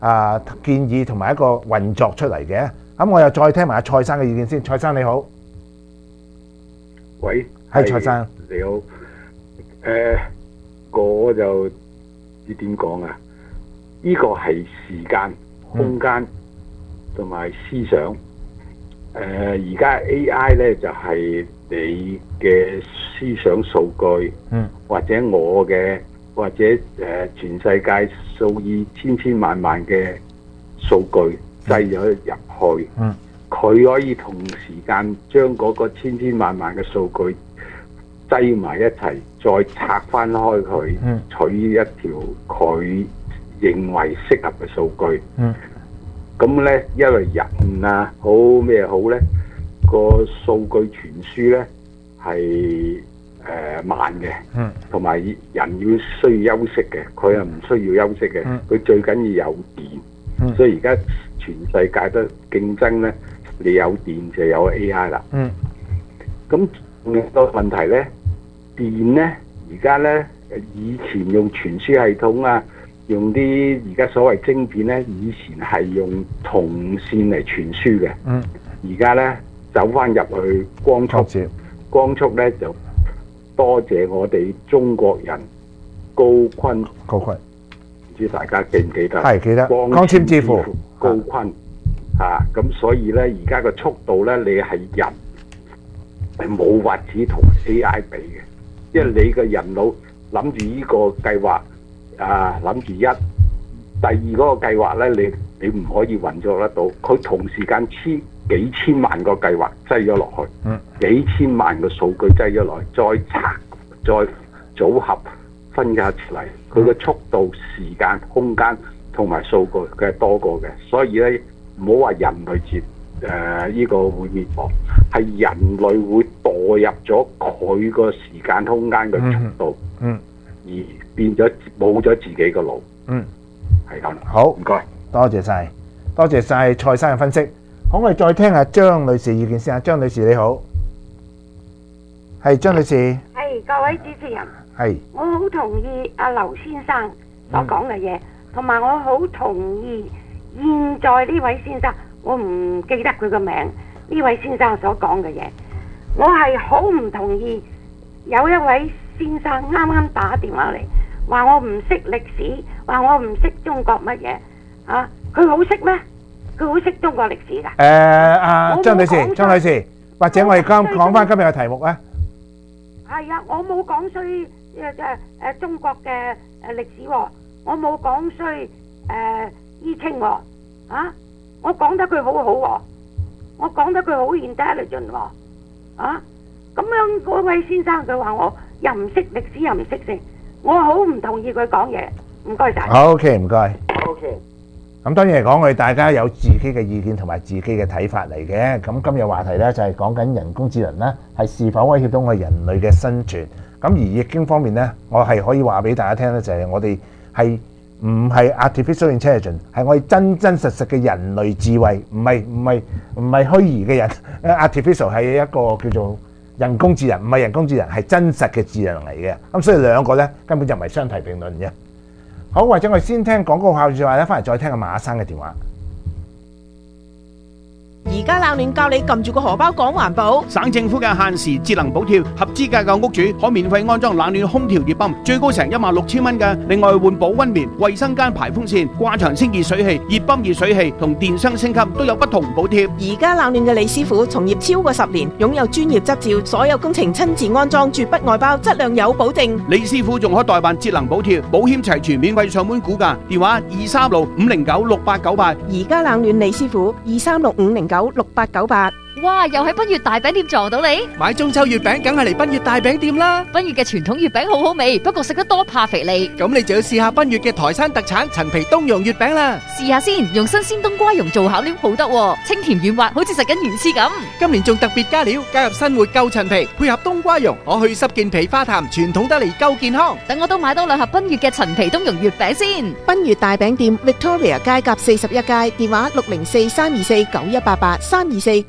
建議同埋一個運作出嚟嘅。咁我又再聽埋阿蔡生嘅意見先。蔡生你好， 喂， 係蔡生， 你好。我就知點講啊？呢個係時間、空間同埋思想。而家 AI 咧就係你嘅思想數據，或者我嘅，或者全世界數以千萬嘅數據擠咗入去。佢可以同時間將嗰個千萬嘅數據擠埋一齊，再拆翻開佢，取一條佢認為適合嘅數據。咁咧，因為人啊，好咩好咧，個數據傳輸咧係慢嘅，同埋人要需要休息嘅，佢係唔需要休息嘅，佢最緊要有電。所以而家全世界都競爭咧，你有電就有 AI 啦。咁另一個問題咧，電咧而家咧以前用傳輸系統啊，用啲而家所謂晶片咧，以前係用銅線嚟傳輸嘅。而家咧走翻入去光速，光速咧就多謝我哋中國人高錕，唔知大家記唔記得？ 係記得。光纖之父高錕咁所以咧而家個速度咧，你係人係冇法子同 AI 比嘅，因為你個人腦諗住呢個計劃諗住第二嗰個計劃咧，你唔可以運作得到。佢同時間幾千萬個計劃擠咗落去，幾千萬個數據擠咗落去，再拆、再組合、分解出嚟，佢個速度、時間、空間同埋數據佢係多過嘅。所以咧，唔好話人類呢個會滅亡，係人類會墮入咗佢個時間空間嘅速度，而變咗冇咗自己個腦。係咁。 好， 唔該， 多謝晒，多謝晒蔡生嘅分析。好，我哋再聽下張女士意見先啊。張女士你好，係張女士。 係各位主持人。 係。 我好同意阿劉先生所講嘅嘢，同埋我好同意現在呢位先生，我唔記得佢個名，呢位先生所講嘅嘢，我係好唔同意。有一位先生啱啱打電話嚟，話我唔識歷史，話我唔識中國乜嘢啊？佢好識咩？佢好識中國歷史㗎？ 張女士，或者我哋講翻今日嘅題目啊。 係啊，我冇講衰中國嘅歷史喎，我冇講衰伊清喎，我講得佢好好喎，我講得佢好 intelligent 喎，咁樣嗰位先生佢話我又唔識歷史又唔識性，我好唔同意佢講嘢，唔該晒。 好 OK， 唔該。 OK。 咁當然嚟講，我哋大家有自己嘅意見同埋自己嘅睇法嚟嘅。咁今日話題呢就係講緊人工智能啦，係是否威脅到我哋人類嘅生存。咁而易經方面呢，我係可以話俾大家聽呢，就係我哋係唔係 artificial intelligence， 係我哋真真實實嘅人類智慧，唔係虛擬嘅人。artificial 係一個叫做人工智能，唔係人工智能，係真實嘅智能嚟嘅。咁所以兩個呢根本就唔係相提並論嘅。好，或者我哋先聽廣告後說話咧，翻嚟再聽阿馬生嘅電話。 而家冷暖教你撳住個荷包講環保。 省政府嘅限時節能補貼，合資格嘅屋主可免費安裝冷暖空調熱泵，最高成16,000蚊嘅。另外換保溫棉、衛生間排風扇、掛牆清熱水器、熱泵熱水器同電箱升級都有不同補貼。 而家冷暖嘅李師傅從業超過10年，擁有專業執照，所有工程親自安裝，絕不外包，質量有保證。 李師傅仲可代辦節能補貼，保險齊全，免費上門估價，電話236-509-6898。 而家冷暖李師傅236-509-6898。 哇！又喺奔月大餅店撞到你， 買中秋月餅梗係嚟奔月大餅店啦。 奔月嘅傳統月餅好好味，不過食得多怕肥膩。 咁你就要試下奔月嘅台山特產陳皮冬蓉月餅啦。 試下先，用新鮮冬瓜蓉做餡料好得，清甜軟滑，好似食緊魚翅咁。 今年仲特別加料，加入新活夠陳皮，配合冬瓜蓉，可去濕健脾化痰，傳統得嚟夠健康。 等我都買多2盒奔月嘅陳皮冬蓉月餅先。 奔月大餅店 Victoria 街甲41街，電話604-324-9188，324-9188。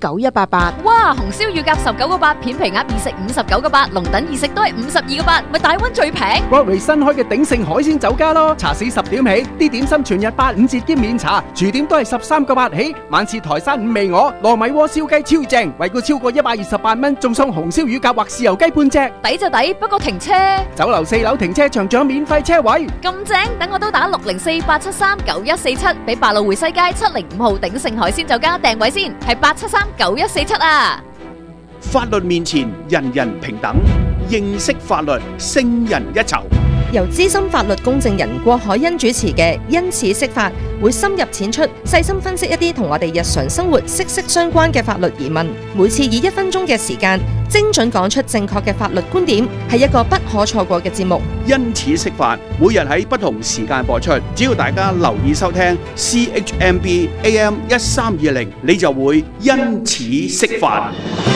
8888。 哇！紅燒乳鴿19個8，片皮鴨二食59個8，龍躉二食都係52個8，咪大溫最平。 國瑞新開嘅鼎盛海鮮酒家咯，茶市10點起，啲點心全日85折兼免茶，廚點都係13個8起。晚市台山五味鵝、糯米鍋燒雞超正，惠顧超過128蚊，仲送紅燒乳鴿或豉油雞半隻。 抵就抵，不過停車。 酒樓4樓停車場仲有免費車位。 咁正，等我都打604-873-9147，俾百老匯西街705號鼎盛海鮮酒家訂位先，係873-9147啊！ 法律面前人人平等，認識法律勝人一籌。 由資深法律公證人郭海欣主持嘅因此釋法，會深入淺出，細心分析一啲同我哋日常生活息息相關嘅法律疑問。每次以1分鐘嘅時間，精準講出正確嘅法律觀點，係一個不可錯過嘅節目。 因此釋法，每日喺不同時間播出，只要大家留意收聽 CHMB AM 1320，你就會因此釋法。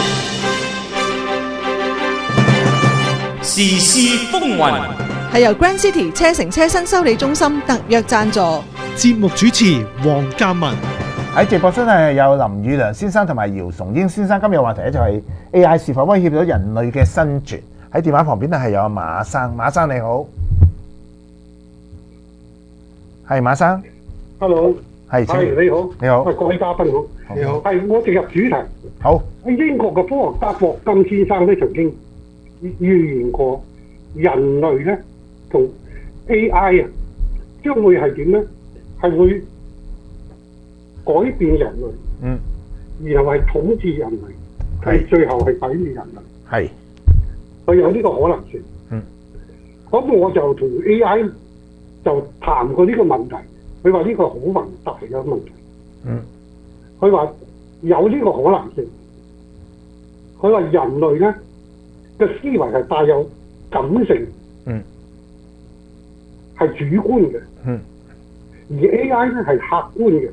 時事風雲。 係由 Grand City 車城車新修理中心特約贊助。 節目主持黃嘉文。 喺直播室係有林宇良先生同埋姚崇英先生。今日話題咧就係 AI 是否威脅到人類嘅生存。喺電話旁邊咧係有馬生，馬生你好，係馬生 ，Hello， 係你好， 你好， 各位嘉賓好， 你好， 係我直入主題。 好， 喺英國嘅科學家霍金先生咧曾經預言過人類咧同 AI 啊將會係點咧？係會改變人類，然後係統治人類，係最後係毀滅人類。 係， 佢有呢個可能性。咁我就同 AI 就談過呢個問題，佢話呢個好宏大嘅問題。佢話有呢個可能性。佢話人類咧嘅思維係帶有感性，係主觀嘅，而 AI 咧係客觀嘅，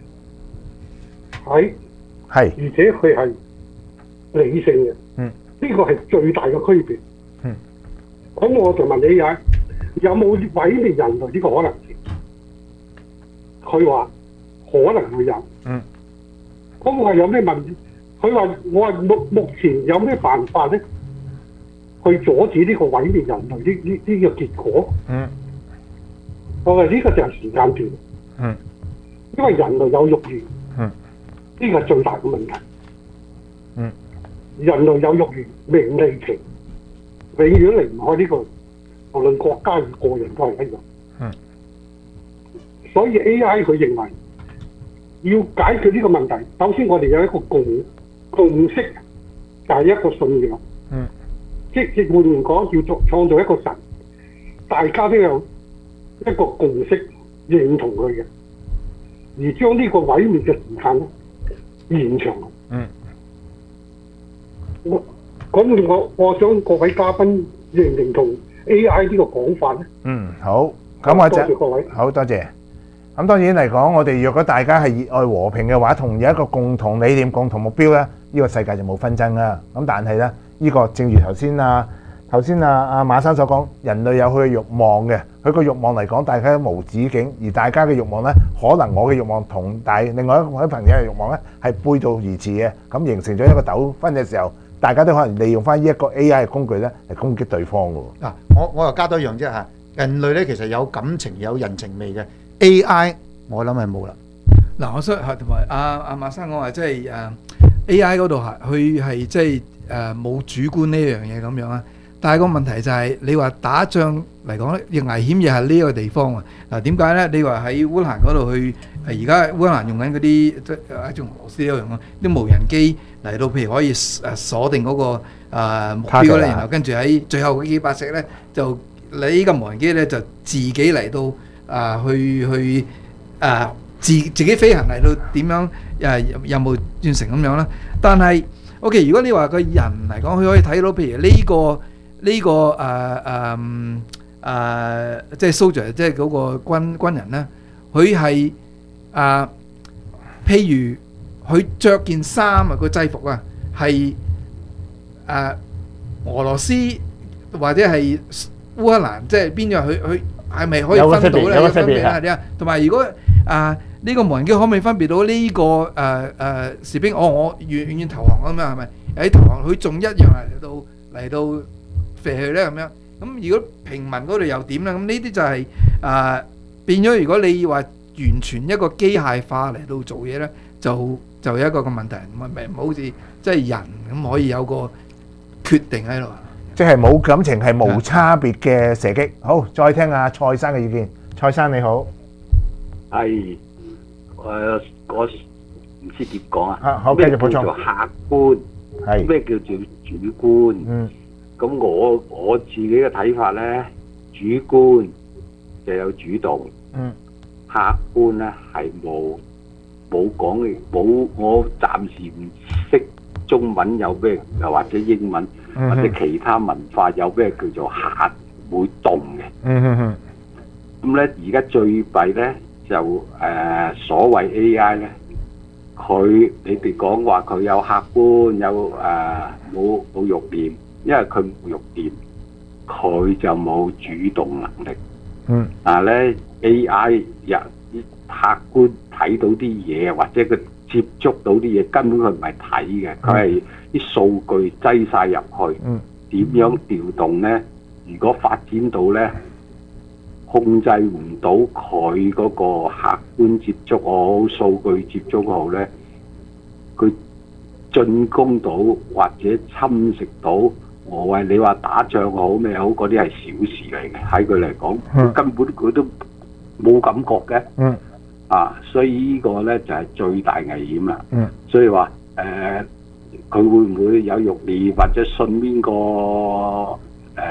係，而且佢係理性嘅，呢個係最大嘅區別。咁我就問 AI 有冇毀滅人類呢個可能性？佢話可能會有。咁我話有咩問題？佢話我話目前有咩辦法咧，去阻止呢個毀滅人類呢個結果？我話呢個就係時間段。因為人類有慾望，呢個係最大嘅問題。人類有慾望，名利情，永遠離唔開呢個，無論國家與個人都係一樣。所以 AI 佢認為要解決呢個問題，首先我哋有一個共識，就係一個信仰。即換言講，要創造一個神，大家都有一個共識，認同佢嘅，而將呢個毀滅嘅時間延長。我想各位嘉賓認唔認同 AI 呢個講法咧？ 好，咁我就多謝各位， 好多謝。咁當然嚟講，我哋若果大家係熱愛和平嘅話，同有一個共同理念、共同目標咧，呢個世界就冇紛爭啦。咁但係咧，呢個正如頭先馬生所講，人類有佢嘅慾望嘅，佢個慾望嚟講，大家都無止境，而大家嘅慾望咧，可能我嘅慾望同另外一位朋友嘅慾望咧係背道而馳嘅，咁形成咗一個糾紛嘅時候，大家都可能利用翻呢一個 AI 嘅工具咧嚟攻擊對方嘅喎。 嗱，我又加多一樣啫嚇，人類咧其實有感情有人情味嘅 AI， 我諗係冇啦。 嗱，我想同埋阿馬生講話，即係AI 嗰度佢係即係冇主觀呢樣嘢咁樣啊。但係個問題就係你話打仗嚟講咧，亦危險嘢係呢個地方啊。嗱，點解咧？你話喺烏克蘭嗰度去，而家烏克蘭用緊嗰啲即係仲俄羅斯一樣咯，啲無人機嚟到，譬如可以鎖定嗰個目標咧，然後跟住喺最後嗰幾百隻咧，就你呢個無人機咧就自己嚟到去自己飛行嚟到點樣任務完成咁樣啦。但係 OK， 如果你話個人嚟講，佢可以睇到譬如呢個即係 soldier， 即係嗰個軍人咧，佢係譬如佢着件衫啊，個制服啊，係俄羅斯或者係烏克蘭，即係邊樣佢係咪可以分到咧？有分別啦，同埋如果呢個無人機可唔可以分別到呢個士兵？我願意投降咁樣係咪？喺投降佢仲一樣嚟到射佢咧咁樣。咁如果平民嗰度又點咧？咁呢啲就係變咗。如果你話完全一個機械化嚟到做嘢咧，就有一個個問題，唔好似即係人咁可以有個決定喺度。 即係冇感情係無差別嘅射擊。好，再聽下蔡生嘅意見。蔡生你好。 係我唔知點講啊。 好，繼續補充。 咩叫做客觀？ 係咩叫做主觀？咁我自己嘅睇法咧，主觀就有主動。客觀咧係冇講嘅，我暫時唔識中文有咩，又或者英文或者其他文化有咩叫做客會動嘅。咁咧而家最弊咧就所謂 AI 咧，你哋講話佢有客觀有冇欲念，因為佢冇欲念，佢就冇主動能力。但係咧 AI 客觀睇到啲嘢，或者佢接觸到啲嘢，根本佢唔係睇嘅，佢係啲數據擠晒入去。點樣調動咧？如果發展到咧，控制唔到佢嗰個客觀接觸好、數據接觸好咧，佢進攻到或者侵蝕到，你話打仗好咩好，嗰啲係小事嚟嘅，喺佢嚟講，根本佢都冇感覺嘅。所以呢個咧就係最大危險啦。所以話佢會唔會有欲念，或者信邊個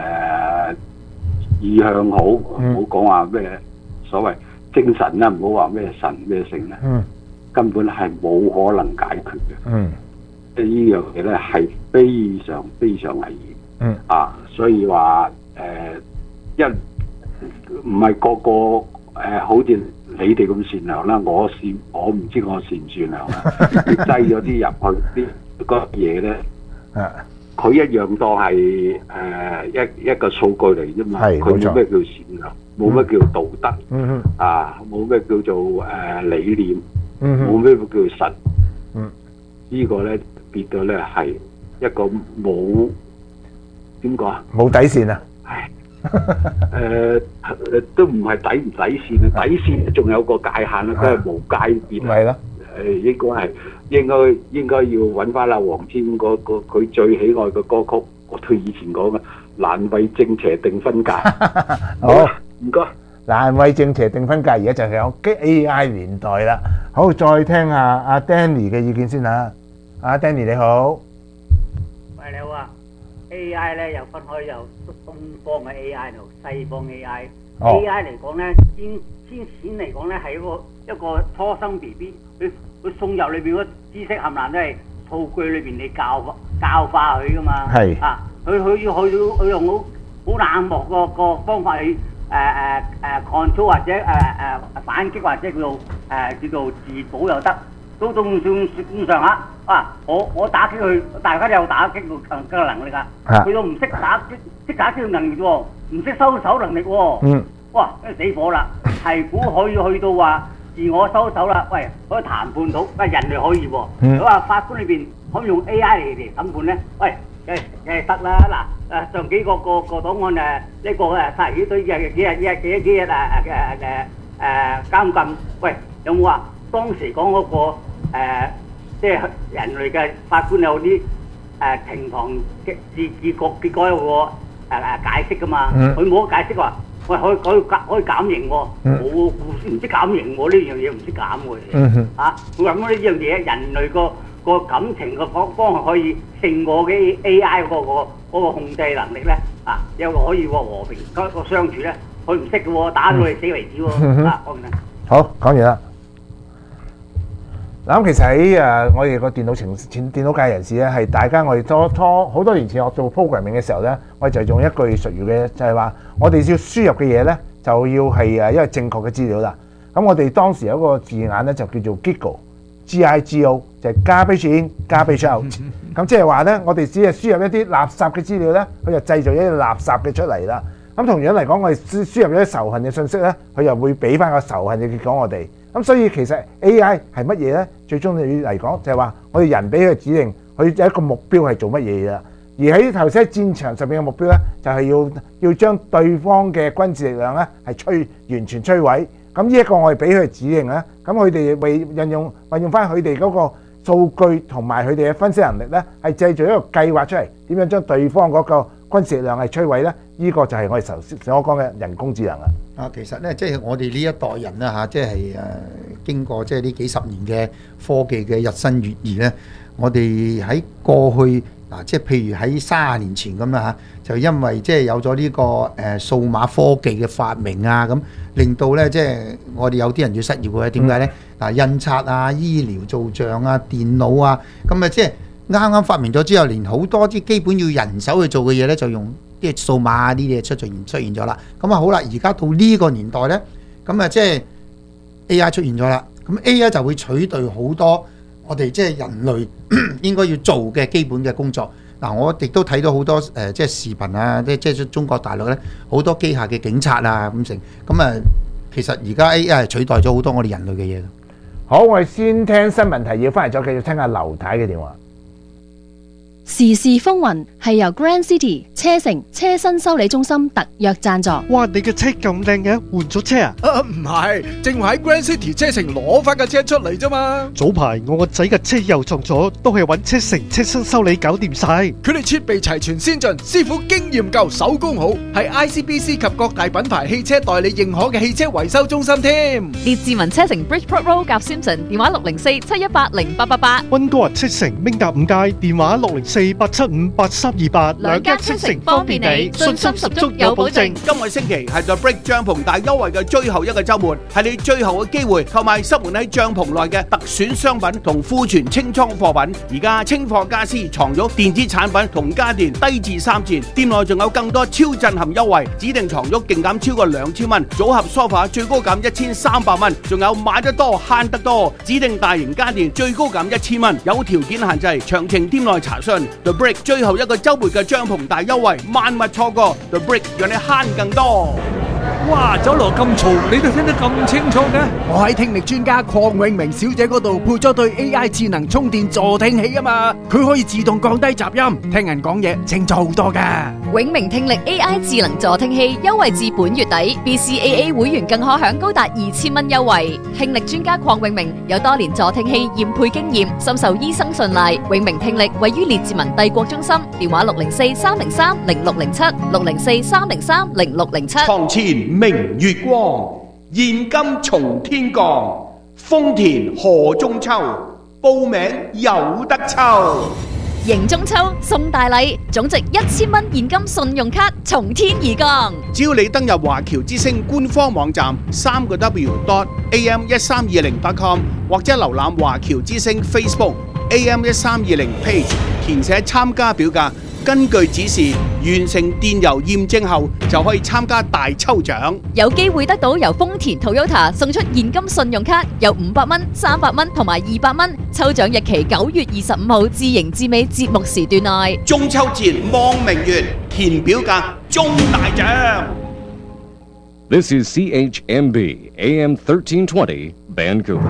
意向好？唔好講話咩所謂精神啦，唔好話咩神咩性啦，根本係冇可能解決嘅。即係呢樣嘢咧係非常非常危險。所以話唔係個個好似你哋咁善良啦，我唔知我善唔善良啦。你擠咗啲入去啲嗰嘢咧，佢一樣當係一個數據嚟啫嘛。佢冇咩叫善良，冇咩叫道德，冇咩叫做理念，冇咩叫神。呢個咧變到咧係一個冇點講啊？冇底線啊！都唔係底唔底線啊，底線仲有個界限啦，佢係無界別。係咯，應該要揾翻阿黃霑佢最喜愛嘅歌曲，我對以前講嘅難為正邪定分界。好，唔該。難為正邪定分界，而家就係講 AI 年代啦。好，再聽下阿 Danny 嘅意見先嚇。阿 Danny 你好。 喂，你好啊。AI 咧又分開有東方嘅 AI 同西方 AI。AI 嚟講咧，先嚟講咧係一個初生 BB， 佢送入裏邊嗰知識冚唪唥都係數據裏邊你教化佢噶嘛。係佢用好冷漠個方法去control 或者反擊或者叫做自保又得，都仲咁上下。我打擊佢，大家都有打擊嘅能力啊！佢都唔識打擊嘅能力喎，唔識收手能力喎。哇！死火啦！係估可以去到話自我收手啦。喂，可以談判到，人類可以喎。佢話法官裏邊可以用 AI 嚟審判咧？喂，梗係得啦！嗱，上幾個檔案呢個殺人隊嘅幾日監禁？喂，有冇話當時講嗰個即係人類嘅法官有啲庭堂嘅結果有個解釋噶嘛？佢冇得解釋話，喂可以減刑喎，冇唔識減刑喎，呢樣嘢唔識減喎。佢諗呢樣嘢，人類個感情個方向可以勝過嘅 AI 嗰個控制能力咧，有個可以和平個相處咧，佢唔識嘅喎，打到你死為止喎。講完啦。 好，講完啦。嗱，咁其實喺我哋個電腦界人士咧，係大家我哋好多年前我做 programming 嘅時候咧，我哋就用一句術語嘅，就係話我哋要輸入嘅嘢咧，就要係因為正確嘅資料啦。咁我哋當時有一個字眼咧，就叫做 GIGO，就係 garbage in、garbage out。咁即係話咧，我哋只係輸入一啲垃圾嘅資料咧，佢就製造一啲垃圾嘅出嚟啦。咁同樣嚟講，我哋輸入咗啲仇恨嘅信息咧，佢又會俾翻個仇恨嘅結果我哋。咁咁所以其實 AI 係乜嘢呢？最終嚟講就係話我哋人俾佢指令，佢有一個目標係做乜嘢啦。而喺頭先喺戰場上面嘅目標呢，就係要將對方嘅軍事力量呢係完全摧毀。咁呢一個我哋俾佢嘅指令呢，咁佢哋會運用翻佢哋嗰個數據同埋佢哋嘅分析能力呢，係製造一個計劃出嚟，點樣將對方嗰個軍事力量係摧毀呢？呢個就係我哋頭先所講嘅人工智能啦。 其實咧，即係我哋呢一代人啦嚇，即係經過即係呢幾十年嘅科技嘅日新月異咧，我哋喺過去即係譬如喺30年前咁啦嚇，就因為即係有咗呢個數碼科技嘅發明啊，咁令到咧即係我哋有啲人要失業嘅，點解咧？印刷啊、醫療造像啊、電腦啊，咁啊即係啱啱發明咗之後，連好多啲基本要人手去做嘅嘢咧，就用啲數碼呢啲嘢出現咗啦。咁啊好啦，而家到呢個年代咧，咁啊即係 AI 出現咗啦。咁 AI 就會取代好多我哋即係人類應該要做嘅基本嘅工作。我亦都睇到好多即係視頻啊，即係中國大陸咧好多機械嘅警察啊咁成。咁啊，其實而家 AI 係取代咗好多我哋人類嘅嘢。 好，我哋先聽新聞提要，翻嚟再繼續聽下劉太嘅電話。 時事風雲係由 Grand City 車城車身修理中心特約贊助。 哇！你嘅車咁靚嘅，換咗車啊？ 唔係，正話喺 Grand City 車城攞翻架車出嚟啫嘛。 早排我個仔嘅車又撞咗，都係揾車城車身修理搞掂晒。 佢哋設備齊全先進，師傅經驗夠，手工好，係 ICBC 及各大品牌汽車代理認可嘅汽車維修中心添。 列治文車城 Bridgeport Road 夾 Simpson 電話604-718-0888。 溫哥華車城明達5街電話604-875-8328。 兩家車城方便你，信心十足有保證。 今個星期係 The Brick 帳篷大優惠嘅最後一個週末，係你最後嘅機會購買塞滿喺帳篷內嘅特選商品同庫存清倉貨品。而家清貨家私、床褥、電子產品同家電低至3折，店內仲有更多超震撼優惠，指定床褥勁減超過2000蚊，組合梳化最高減1300蚊，仲有買得多慳得多，指定大型家電最高減1000蚊，有條件限制，詳情店內查詢。The Brick 最後一個週末嘅帳篷大優惠，萬勿錯過。The Brick 讓你慳更多。 哇！走廊咁嘈，你都聽得咁清楚嘅？我喺聽力專家鄺永明小姐嗰度配咗對 AI 智能充電助聽器啊嘛，佢可以自動降低雜音，聽人講嘢清楚好多噶。 永明聽力 AI 智能助聽器優惠至本月底 ，BCAA 會員更可享高達2000蚊優惠。聽力專家鄺永明有多年助聽器驗配經驗，深受醫生信賴。永明聽力位於列治文帝國中心，電話604-303-0607 604-303-0607。 床前明月光，現金從天降，豐田賀中秋，報名有得抽。 迎中秋送大禮，總值1000蚊現金信用卡從天而降。 只要你登入華僑之星官方網站3w.am1320.com 或者瀏覽華僑之星 Facebook AM1320 page， 填寫參加表格，根據指示完成電郵驗證後，就可以參加大抽獎， 有機會得到由豐田 Toyota 送出現金信用卡，有500蚊、300蚊同埋200蚊。抽獎日期9月25號至迎至尾節目時段內。 中秋節望明月，填表格中大獎。 This is CHMB AM 1320 Vancouver。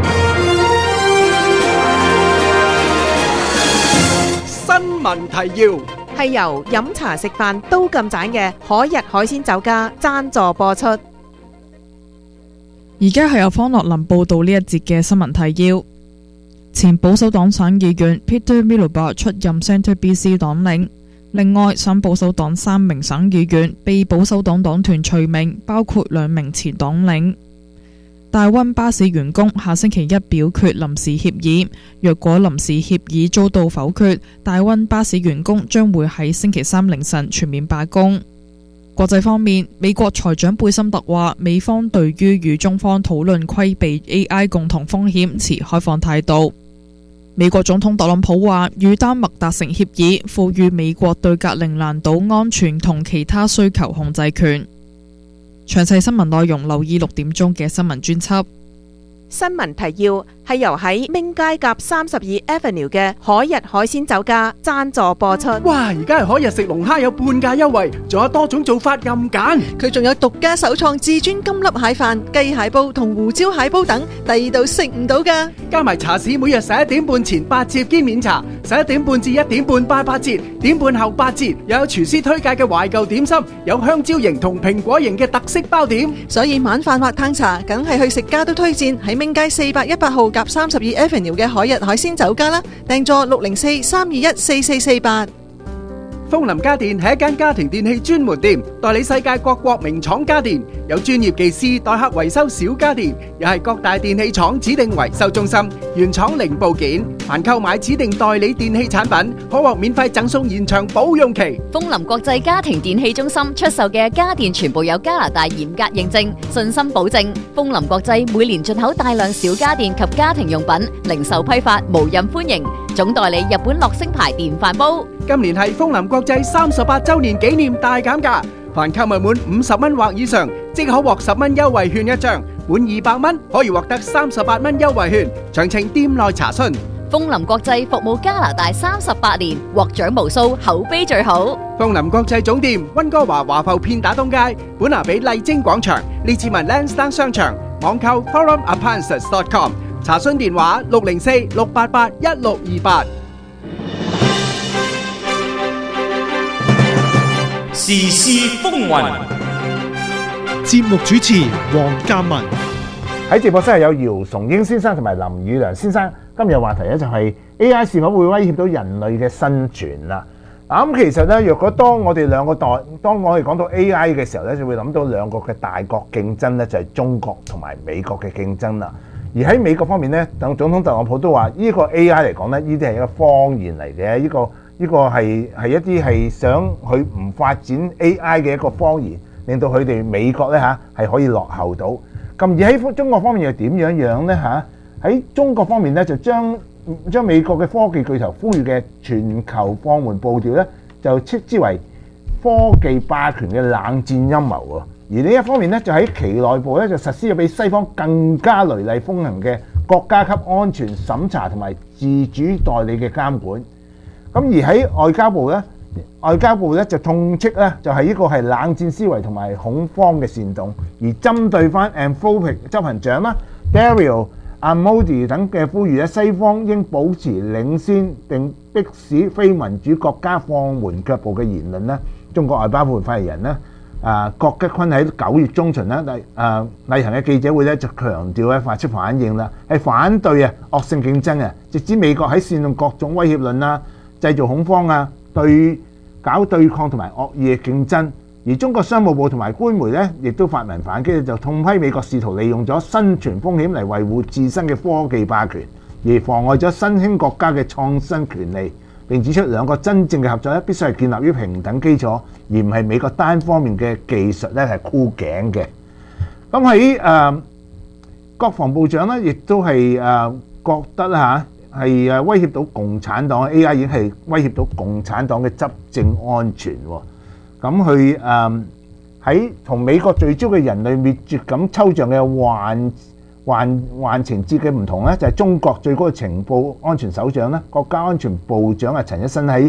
新聞提要係由飲茶食飯都咁盞嘅海逸海鮮酒家贊助播出。 而家係由方樂林報道呢一節嘅新聞提要。前保守黨省議員 Peter Miliband 出任 Centre BC 黨領。另外，省保守黨3名省議員被保守黨黨團除名，包括2名前黨領。大溫巴士員工下星期一表決臨時協議，若果臨時協議遭到否決，大溫巴士員工將會喺星期3凌晨全面罷工。國際方面，美國財長貝森特話，美方對於與中方討論規避 AI 共同風險持開放態度。美國總統特朗普話，與丹麥達成協議，賦予美國對格陵蘭島安全同其他需求控制權。詳細新聞內容留意6點鐘嘅新聞專輯。 新聞提要： 係由喺明街夾32 Avenue 嘅海日海鮮酒家贊助播出。 哇！而家係海日食龍蝦有半價優惠，仲有多種做法任揀。 佢仲有獨家首創至尊金粒蟹飯、雞蟹煲同胡椒蟹煲等，第二度食唔到㗎。 加埋茶市每日11點半前8折兼免茶，11點半至1點半8折，點半後8折，又有廚師推介嘅懷舊點心，有香蕉型同蘋果型嘅特色包點。 所以晚飯或嘆茶，梗係去食家都推薦喺明街418號夾32 Avenue 嘅海日海鮮酒家啦。訂座604-321-4448。 風林家電係一間家庭電器專門店，代理世界各國名廠家電，有專業技師代客維修小家電，又係各大電器廠指定維修中心，原廠零部件。凡購買指定代理電器產品，可獲免費贈送延長保用期。 風林國際家庭電器中心出售嘅家電全部有加拿大嚴格認證，信心保證。風林國際每年進口大量小家電及家庭用品，零售批發無任歡迎。總代理日本樂聲牌電飯煲。 今年係風林國際38周年紀念大減價，凡購物滿50蚊或以上，即可獲10蚊優惠券一張；滿200蚊可以獲得38蚊優惠券。詳情店內查詢。 風林國際服務加拿大38年，獲獎無數，口碑最好。 風林國際總店溫哥華華埠片打東街，本拿比麗晶廣場，列治文 Lansdowne 商場，網購 forumappliances.com。查詢電話604-688-1628。 時事風雲， 節目主持黃鑑文。 喺直播室係有姚崇英先生同埋林宇良先生。今日話題咧就係 AI 是否會威脅到人類嘅生存啦。咁其實咧，若果當我哋講到 AI 嘅時候咧，就會諗到兩個嘅大國競爭咧，就係中國同埋美國嘅競爭啦。而喺美國方面咧，等總統特朗普都話，呢個 AI 嚟講咧，呢啲係一個謊言嚟嘅，呢個係一啲係想佢唔發展 AI 嘅一個謊言，令到佢哋美國咧係可以落後到。咁而喺中國方面又點樣咧嚇？喺中國方面咧就將美國嘅科技巨頭呼籲嘅全球放緩步調咧，就斥之為科技霸權嘅冷戰陰謀喎。而呢一方面咧，就喺其內部咧就實施咗比西方更加雷厲風行嘅國家級安全審查同埋自主代理嘅監管。咁而喺外交部咧就痛斥咧就係呢個係冷戰思維同埋恐慌嘅煽動，而針對翻 Anthropic 執行長啦 Dario Amodei 等嘅呼籲咧，西方應保持領先並迫使非民主國家放緩腳步嘅言論咧。中國外交部發言人咧郭吉坤喺9月中旬咧例行嘅記者會咧就強調咧發出反應啦，係反對惡性競爭啊，直指美國喺煽動各種威脅論啊、製造恐慌啊、搞對抗同埋惡意嘅競爭。而中國商務部同埋官媒咧，亦都發文反擊，就痛批美國試圖利用咗生存風險嚟維護自身嘅科技霸權，而妨礙咗新興國家嘅創新權利。並指出兩個真正嘅合作咧，必須係建立於平等基礎，而唔係美國單方面嘅技術咧係箍頸嘅。咁喺國防部長咧，亦都係覺得係威脅到共產黨 AI 已經係威脅到共產黨嘅執政安全喎。咁佢喺同美國聚焦嘅人類滅絕咁抽象嘅幻情節嘅唔同咧，就係中國最高嘅情報安全首長咧，國家安全部長陳一新喺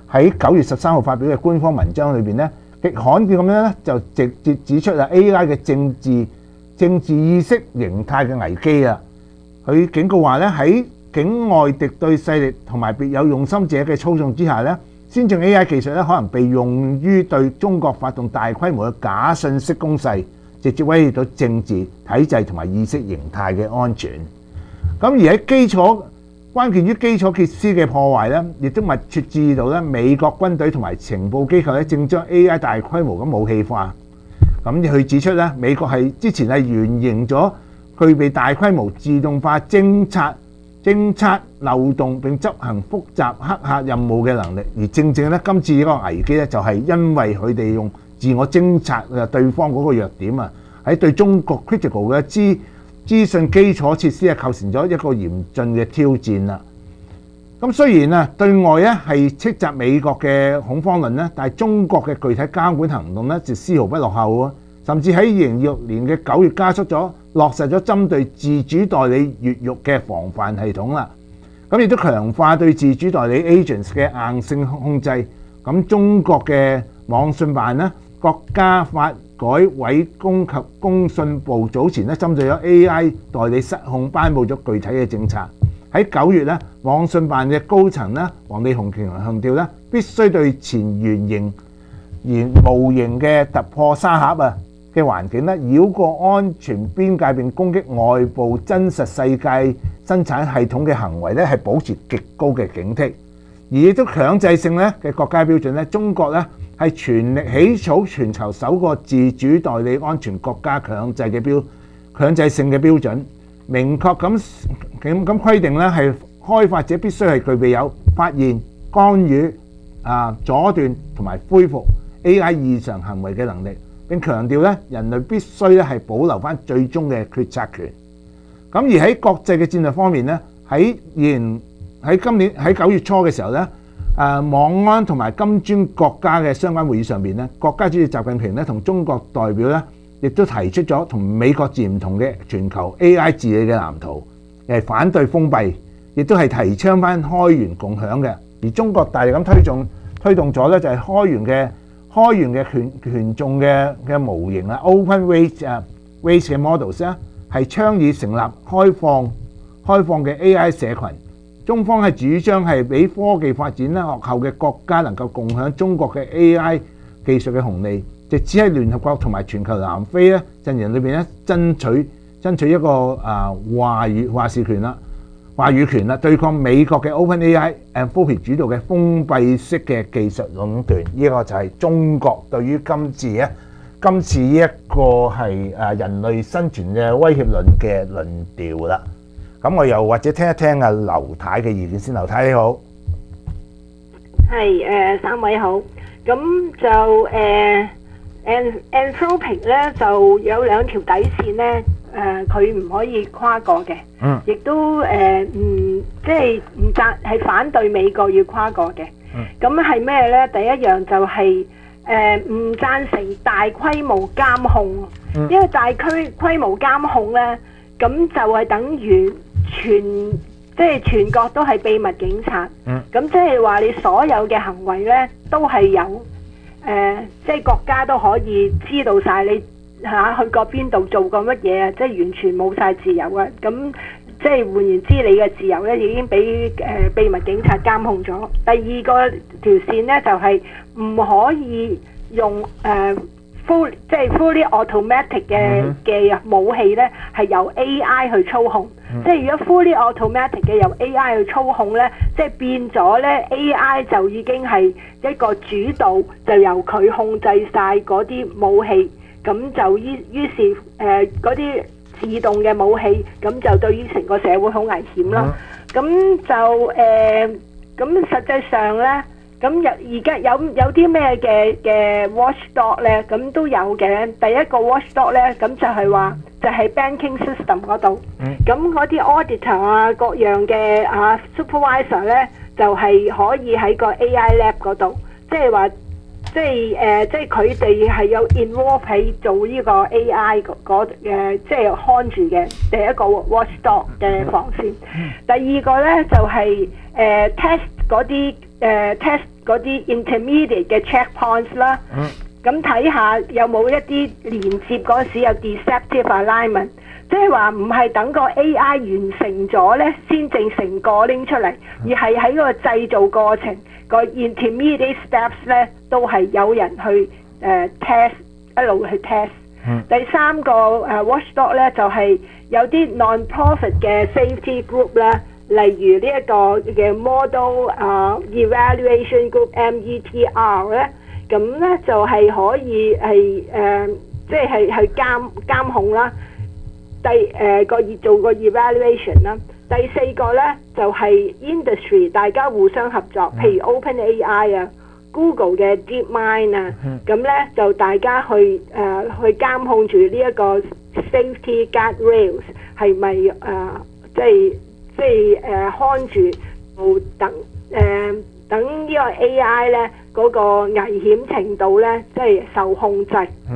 9月13號發表嘅官方文章裏邊咧，極罕見咁樣咧就直接指出AI 嘅政治意識形態嘅危機啦。佢警告話咧，喺境外敵對勢力同埋別有用心者嘅操縱之下咧，先進 AI 技術咧可能被用於對中國發動大規模嘅假信息攻勢，直接威脅到政治體制同埋意識形態嘅安全。咁而喺關鍵於基礎設施嘅破壞咧，亦都密切注意到咧，美國軍隊同埋情報機構咧正將 AI 大規模咁武器化。咁佢指出咧，美國係之前係原型咗具備大規模自動化偵測漏洞並執行複雜黑客任務嘅能力，而正咧今次呢個危機咧就係因為佢哋用自我偵察對方嗰個弱點啊，喺對中國 critical 嘅資訊基礎設施構成咗一個嚴峻嘅挑戰啦。咁雖然對外咧係斥責美國嘅恐慌論咧，但係中國嘅具體監管行動咧就絲毫不落後喎。 甚至喺2026年嘅9月加速咗落實咗針對自主代理越獄嘅防範系統啦。咁亦都強化對自主代理 agents 嘅硬性控制。咁中國嘅網信辦咧，國家發改委公及工信部早前咧針對咗 AI 代理失控頒布咗具體嘅政策。喺9月咧，網信辦嘅高層咧，黃利雄強調咧，必須對前原型模型嘅突破沙盒嘅環境咧，繞過安全邊界並攻擊外部真實世界生產系統嘅行為咧，係保持極高嘅警惕。而亦都強制性咧嘅國家標準咧，中國咧係全力起草全球首個自主代理安全國家強制性嘅標準，明確咁規定咧係開發者必須係具備有發現、干預、阻斷同埋恢復 AI 異常行為嘅能力。並強調咧，人類必須咧係保留翻最終嘅決策權。咁而喺國際嘅戰略方面咧，喺今年喺9月初嘅時候咧，網安同埋金磚國家嘅相關會議上邊咧，國家主席習近平咧同中國代表咧，亦都提出咗同美國截然唔同嘅全球 AI 治理嘅藍圖，反對封閉，亦都係提倡翻開源共享嘅。而中國大力咁推動咗咧，就係開源嘅權重嘅模型啦 ，open weight 嘅 models 咧，係倡議成立開放嘅 AI 社群。中方係主張係俾科技發展咧落後嘅國家能夠共享中國嘅 AI 技術嘅紅利，直至喺聯合國同埋全球南非咧陣營裏邊咧爭取一個話語權啦，對抗美國嘅 OpenAI Anthropic 主導嘅封閉式嘅技術壟斷。呢個就係中國對於今次呢一個係人類生存嘅威脅論嘅論調啦。咁我又或者聽一聽阿劉太嘅意見先。劉太你好。 係三位好。咁就Anthropic 咧就有兩條底線咧，佢唔可以跨過嘅，亦都即係唔贊係反對美國要跨過嘅。咁係咩咧？第一樣就係唔贊成大規模監控，因為大規模監控咧，咁就係等於全國都係秘密警察。咁即係話你所有嘅行為咧，都係有即係國家都可以知道晒你去過邊度做過乜嘢啊！即係完全冇晒自由啊！咁即係換言之，你嘅自由咧已經俾秘密警察監控咗。第二個條線咧就係唔可以用fully automatic 嘅武器咧係由 AI 去操控。即係如果 fully automatic 嘅由 AI 去操控咧，即係變咗咧 AI 就已經係一個主導，就由佢控制晒嗰啲武器。咁就於是嗰啲自動嘅武器，咁就對於成個社會好危險啦。咁就咁實際上咧，咁而家有啲咩嘅 watchdog 咧，咁都有嘅。第一個 watchdog 咧，咁就係話就係 banking system 嗰度。咁嗰啲 auditor 啊，各樣嘅supervisor 咧，就係可以喺個 AI lab 嗰度，即係話。即係佢哋係有 involve 喺做呢個 AI 即係看住嘅第一個 watchdog 嘅防線。第二個咧就係test 嗰啲 intermediate 嘅 checkpoints 啦。咁睇下有冇一啲連接嗰時有 deceptive alignment， 即係話唔係等個 AI 完成咗咧先正成個拎出嚟，而係喺個製造過程。個 intermediate steps 咧都係有人去test， 一路去 test。第三個watchdog 咧就係有啲 non-profit 嘅 safety group 啦，例如呢一個嘅 model evaluation group METR 咧，咁咧就係可以係即係去監控啦，做個 evaluation 啦。第四個咧就係 industry 大家互相合作，譬如 OpenAI 啊、Google 嘅 DeepMind 啊，咁咧就大家去監控住呢一個 safety guardrails 係咪即係看住等呢個 AI 咧嗰個危險程度咧即係受控制。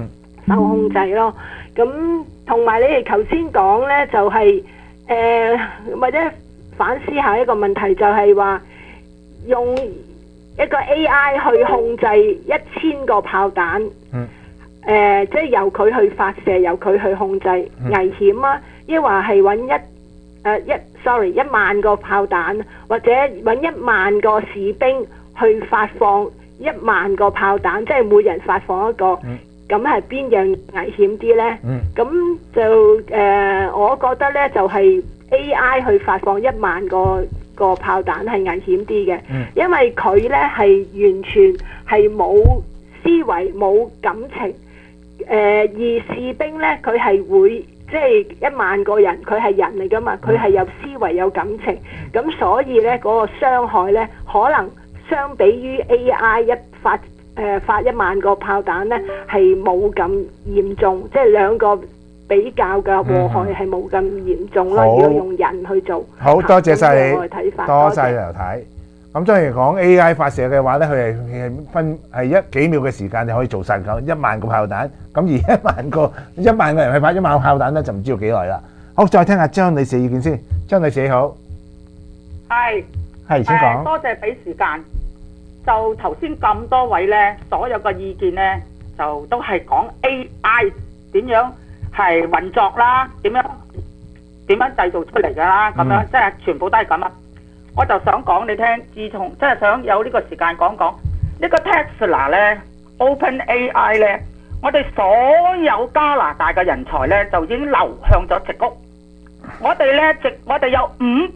受控制咯。咁同埋你哋頭先講呢，就係、或者反思下一個問題，就係話用一個 AI 去控制1000個炮彈，即係由佢去發射，由佢去控制，危險啊！抑或係揾1萬個炮彈，或者揾1萬個士兵去發放1萬個炮彈，即係每人發放一個，咁係邊樣危險啲呢？咁就我覺得呢，就係 AI 去發放1萬個炮彈係危險啲嘅，因為佢呢係完全係冇思維冇感情，而士兵呢，佢係會即係1萬個人，佢係人嚟噶嘛，佢係有思維有感情，咁所以呢，嗰個傷害呢，可能相比於 AI 發1萬個炮彈呢，係冇咁嚴重，即係兩個比較嘅禍害係冇咁嚴重咯。如果用人去做， 好多謝晒你， 我嘅睇法多謝劉太。咁當然講 AI 發射嘅話咧，佢係分係幾秒嘅時間你可以做晒咁1萬個炮彈，咁而1萬個人去發1萬個炮彈咧，就唔知道幾耐啦。好，再聽下張女士意見先。張女士你好， 係請講。 多謝俾時間。就頭先咁多位咧，所有嘅意見咧，就都係講 AI 點樣係運作啦，點樣製造出嚟噶啦，咁樣即係全部都係咁啊！我就想講你聽，自從即係想有呢個時間講講呢個 Tesla 咧 ，OpenAI 咧，我哋所有加拿大嘅人才咧就已經流向咗矽谷。我哋有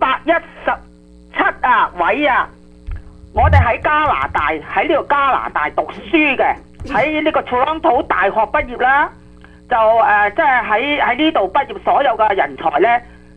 517位啊！我哋喺加拿大喺呢個加拿大讀書嘅，喺呢個 Toronto 大學畢業啦，就即係喺呢度畢業所有嘅人才咧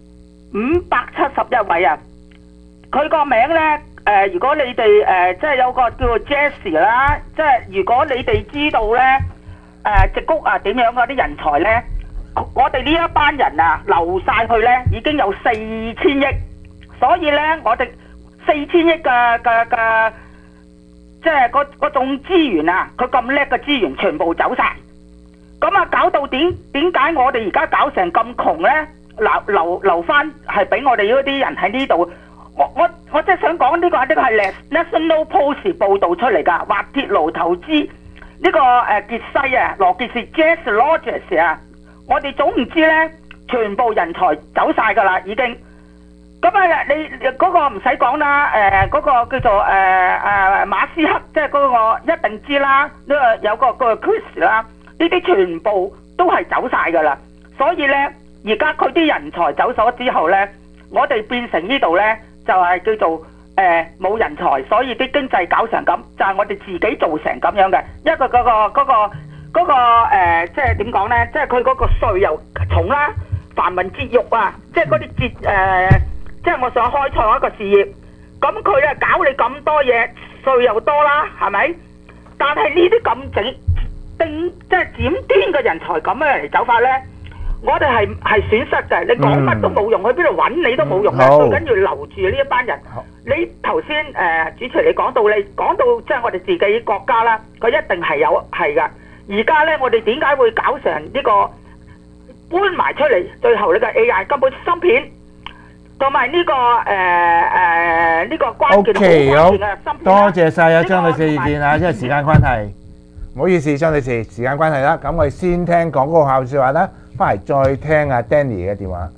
571位啊！佢個名咧如果你哋即係有個叫做 Jessie 啦，即係如果你哋知道咧矽谷啊點樣嗰啲人才咧，我哋呢一班人啊流晒去咧已經有4000億，所以咧我哋4000億嘅即係嗰種資源啊，佢咁叻嘅資源全部走晒，咁啊搞到點解我哋而家搞成咁窮咧？留翻係俾我哋嗰啲人喺呢度。我即係想講呢個係 National Post 報導出嚟㗎，滑鐵盧投資呢個傑西啊，羅傑士 Jess Rogers 啊，我哋總唔知咧，全部人才走晒㗎啦已經。咁啊，你嗰個唔使講啦，嗰個叫做馬斯克，即係嗰個一定知啦，呢個有個 Chris 啦，呢啲全部都係走晒㗎啦。所以咧，而家佢啲人才走咗之後咧，我哋變成呢度咧就係叫做冇人才，所以啲經濟搞成咁，就係我哋自己做成咁樣嘅。一個嗰個即係點講咧？即係佢嗰個稅又重啦，繁文縟獄啊，即係嗰啲即係我想開創一個事業，咁佢咧搞你咁多嘢，稅又多啦，係咪？但係呢啲咁即係尖端嘅人才咁樣嚟走法咧，我哋係損失嘅。你講乜都冇用，去邊度揾你都冇用嘅，最緊要留住呢一班人。你頭先主持你講到即係我哋自己國家啦，佢一定係㗎。而家咧，我哋點解會搞成呢個搬埋出嚟？最後呢個 AI 根本芯片。同埋呢個呢個關鍵好關鍵嘅芯片。 多謝晒啊張女士意見啊，因為時間關係，唔好意思張女士，時間關係啦。咁我哋先聽廣告後説話啦，翻嚟再聽阿 Danny 嘅電話。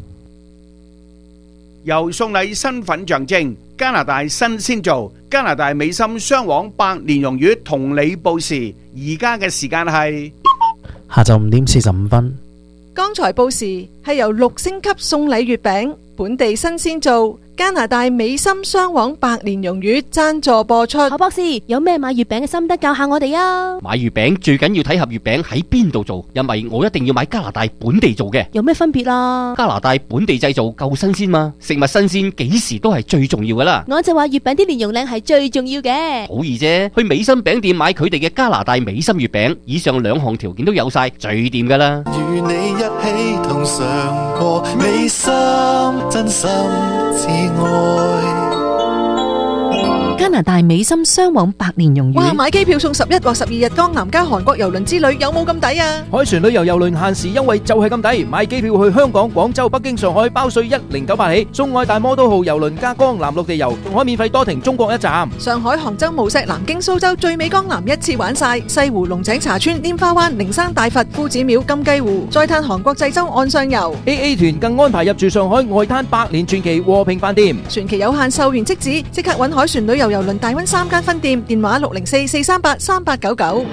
由送禮身份象徵，加拿大新鮮做，加拿大美心雙黃百年榮譽同你報時，而家嘅時間係下晝5點45分。 剛才報時係由6星級送禮月餅本地新鮮做，加拿大美心雙黃百年榮譽贊助播出。 何博士有咩買月餅嘅心得教下我哋啊？ 買月餅最緊要睇盒月餅喺邊度做，因為我一定要買加拿大本地做嘅。 有咩分別啊？ 加拿大本地製造夠新鮮嘛，食物新鮮幾時都係最重要噶啦。 我就話月餅啲蓮蓉靚係最重要嘅。 好易啫，去美心餅店買佢哋嘅加拿大美心月餅，以上2項條件都有晒，最掂噶啦。 與你一起同嘗過美心真心至愛。 加拿大美心雙往百年榮哇！ 譽。 買機票送11或12日江南加韓國郵輪之旅，有冇咁抵啊？ 海船旅遊郵輪限時優惠就係咁抵，買機票去香港、廣州、北京、上海包稅1098起，送愛大摩都號郵輪加江南陸地遊，仲可免費多停中國一站。 上海、杭州、無錫、南京、蘇州最美江南一次玩晒，西湖、龍井茶村、拈花灣、靈山大佛、夫子廟、金雞湖，再嘆韓國濟州岸上遊。 AA 團更安排入住上海外灘百年傳奇和平飯店， 船期有限，售完即止，即刻揾海船旅遊郵輪大灣3間分店，電話604-438-3899。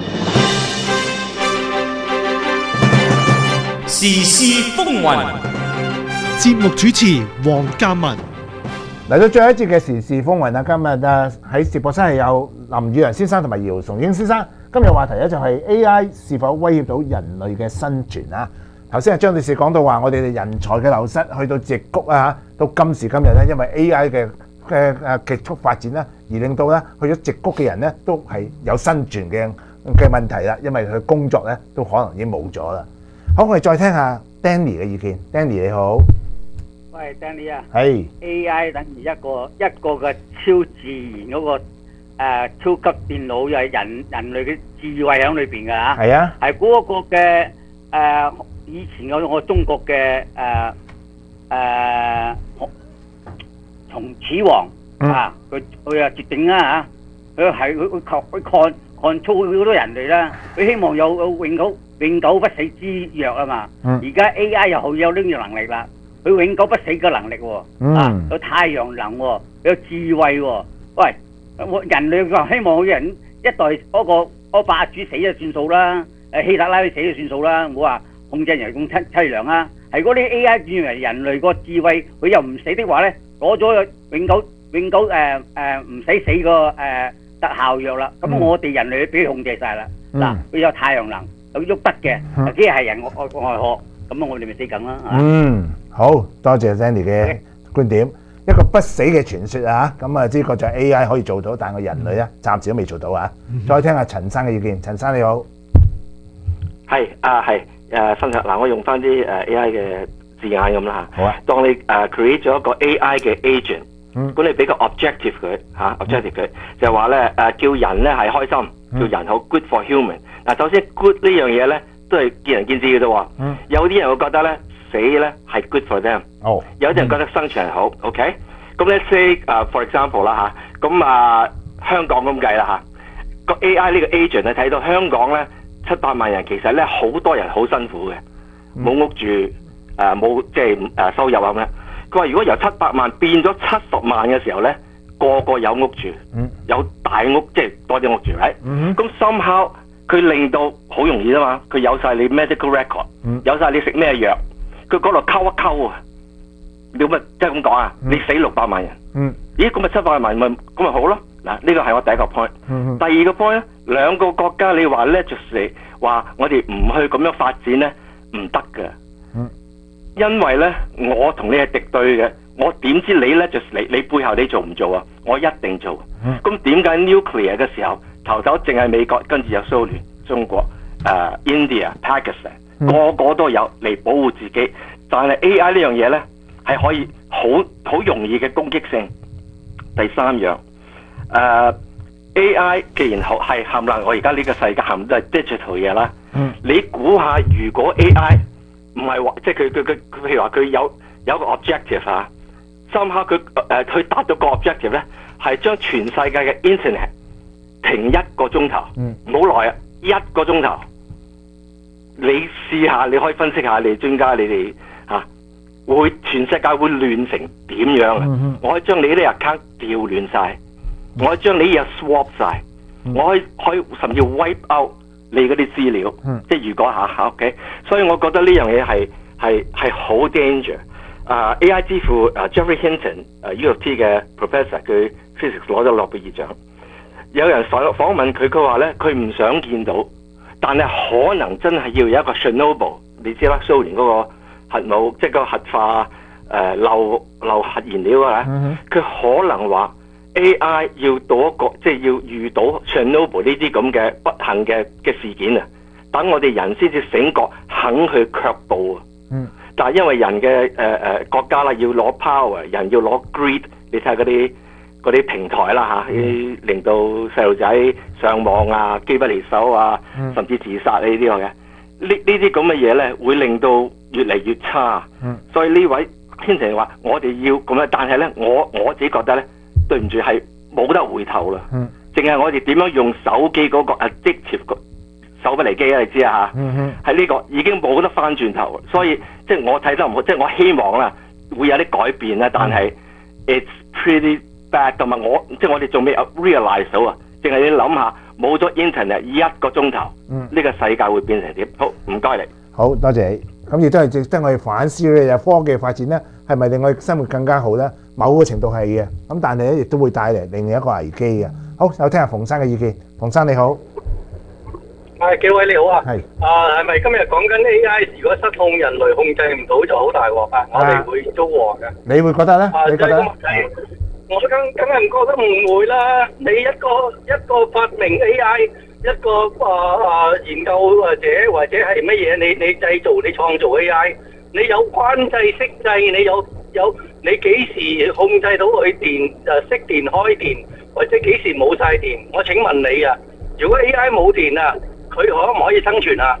時事風雲， 節目主持黃嘉文。 嚟到最後一節嘅時事風雲啦，今日喺直播室係有林宇陽先生同埋姚崇英先生。今日話題咧就係 AI 是否威脅到人類嘅生存啊？頭先係張女士講到話，我哋人才嘅流失去到矽谷啊，到今時今日咧，因為 AI 嘅極速發展啦，而令到咧去咗矽谷嘅人咧都係有生存嘅問題啦，因為佢工作咧都可能已經冇咗啦。好，我哋再聽下 Danny 嘅意見。Danny 你好， 喂 Danny 啊， 係 AI 等於一個嘅超自然嗰個超級電腦，又係人類嘅智慧喺裏邊㗎嚇。 係啊， 係嗰個嘅以前我中國嘅從始皇啊，佢啊決定啦嚇，佢control好多人類啦，佢希望有永久不死之藥啊嘛。而家 AI 又好有呢個能力啦，佢永久不死嘅能力喎，有太陽能喎，有智慧喎。喂，人類話希望好人一代嗰個霸主死就算數啦，希特拉死就算數啦，唔好話控制人咁凄涼啊。係嗰啲 AI 轉為人類個智慧，佢又唔死的話咧，攞咗永久唔使死個特效藥啦。咁我哋人類俾佢控制晒啦。嗱，佢有太陽能，有喐得嘅，機械人外殼，咁我哋咪死梗啦。 好多謝 Sandy 嘅觀點。一個不死嘅傳說啊，咁啊呢個就係 AI 可以做到，但係個人類咧暫時都未做到啊。再聽下陳生嘅意見。陳生你好， 係分享嗱，我用翻啲AI 嘅字眼咁啦嚇。 好啊。 當你create 咗一個 AI 嘅 agent，咁你俾個 objective 佢嚇，objective 佢就係話咧叫人咧係開心，叫人好 good for human。嗱，首先 good 呢樣嘢咧都係見仁見智嘅啫喎。有啲人會覺得咧死咧係 good for them。有啲人覺得生存係好 ，OK？ 咁 let's say for example 啦嚇，咁香港咁計啦嚇，個 AI 呢個 agent 你睇到香港咧700萬人，其實咧好多人好辛苦嘅，冇屋住，冇即係收入咁樣。佢話如果由700萬變咗70萬嘅時候咧，個個有屋住，有大屋即係多啲屋住，right？咁 somehow 佢令到好容易啊嘛，佢有晒你 medical record，有晒你食咩藥，佢嗰度溝一溝啊！你咪即係咁講啊！你死600萬人，咦咁咪700萬咪咁咪好咯？嗱，呢個係我第一個 point。第二個 point 咧，兩個國家你話 legislate 話我哋唔去咁樣發展咧，唔得㗎。因為咧，我同你係敵對嘅，我點知你 legislate 你背後你做唔做啊？我一定做。咁點解 nuclear 嘅時候頭淨係美國，跟住有蘇聯、中國、India、Pakistan， 個個都有嚟保護自己，但係 AI 呢樣嘢咧？係可以好容易嘅攻擊性。第三樣，AI 既然係冚唪唥，我而家呢個世界冚都係 digital 嘢啦。你估下，如果 AI 唔係話，即係佢譬如話佢有個 objective 啊，深刻佢達到個 objective 咧，係將全世界嘅 internet 停1個鐘頭，唔好耐啊，1個鐘頭。你試下，你可以分析下，你專家你哋嚇。會全世界會亂成點樣啊？我可以將你啲 account 調亂晒，我可以將你啲嘢 swap 晒，我可以甚至 wipe out 你嗰啲資料。即係如果下 OK， 所以我覺得呢樣嘢係好 danger。AI 之父Geoffrey Hinton U of T 嘅 professor， 佢 physics 攞咗諾貝爾獎。有人訪問佢，佢話咧佢唔想見到，但係可能真係要有一個 Chernobyl， 你知啦，蘇聯嗰個核武即係個核化漏核燃料啊！佢可能話 AI 要到一個即係要遇到 Chernobyl 呢啲咁嘅不幸嘅事件啊，等我哋人先至醒覺，肯去卻步啊！但係因為人嘅國家啦，要攞 power， 人要攞 greed， 你睇下嗰啲嗰啲平台啦嚇，令到細路仔上網啊、機不離手啊，甚至自殺呢啲嘅。呢啲咁嘅嘢咧，會令到越嚟越差。所以呢位天成話：我哋要咁樣，但係咧，我自己覺得咧，對唔住係冇得回頭啦。淨係我哋點樣用手機嗰個 addictive 手不離機啊，你知啊嚇？喺呢個已經冇得翻轉頭，所以即係我睇得唔好，即係我希望啦會有啲改變啦，但係 it's pretty bad 同埋即係我哋仲未 realize 到啊，淨係你諗下冇咗 internet 1個鐘頭，呢個世界會變成點？好，唔該你。 好多謝你。咁亦都係值得我哋反思嘅，有科技發展咧，係咪令我哋生活更加好咧？某個程度係嘅，咁但係咧亦都會帶嚟另一個危機嘅。好，有聽下馮生嘅意見。馮生你好。 幾位你好啊！ 係係咪今日講緊 AI 如果失控，人類控制唔到就好大鑊啊！我哋會遭禍嘅。 你會覺得咧？你覺得咧？ 我梗係唔覺得唔會啦！你一個發明 AI， 一個研究或者係乜嘢？你製造、你創造 AI， 你有關制、熄掣，你幾時控制到佢電熄電開電，或者幾時冇晒電？我請問你啊，如果 AI 冇電啊，佢可唔可以生存啊？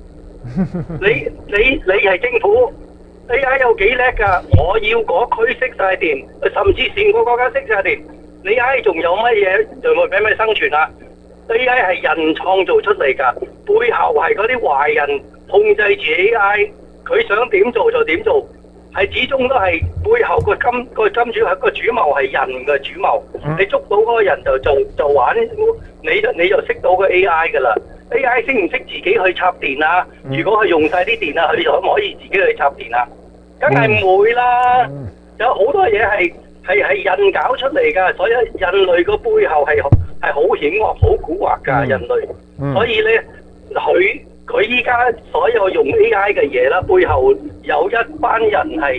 你係政府 AI 有幾叻㗎？我要嗰區熄晒電，甚至成個國家熄晒電，你 AI 仲有乜嘢仲會俾咩生存啊？ AI 係人創造出嚟㗎，背後係嗰啲壞人控制住 AI， 佢想點做就點做，係始終都係背後個金主係個主謀係人嘅主謀，你捉到嗰個人就玩，你就識到個 AI 㗎啦。AI 識唔識自己去插電啊？如果佢用晒啲電啊，佢可唔可以自己去插電啊？梗係唔會啦。有好多嘢係人搞出嚟㗎，所以人類個背後係好險惡、好蠱惑㗎人類。所以咧，佢依家所有用 AI 嘅嘢啦，背後有一班人係